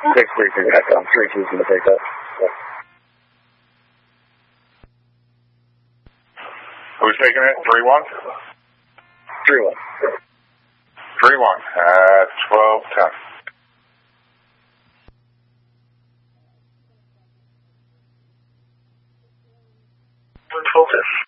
633 back on 3 2 from the pickup. Who's taking it? 3-1? 3-1. 3-1 at 12:10. Focus.